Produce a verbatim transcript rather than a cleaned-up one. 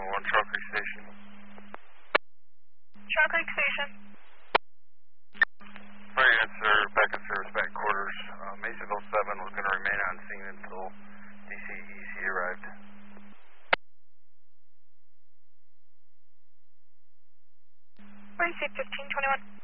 one, Trail Creek Station. Trail Creek Station. Fire answer, back in service, back quarters. Uh, Masonville seven was going to remain on scene until D C E C arrived. Receive fifteen twenty-one.